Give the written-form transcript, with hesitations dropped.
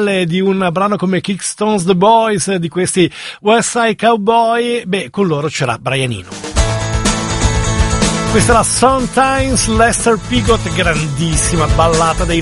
spalle di un brano come Kickstones The Boys, di questi West Side Cowboy, beh, con loro c'era Brian Eno. Questa è la Sometimes Lester Piggott, grandissima ballata dei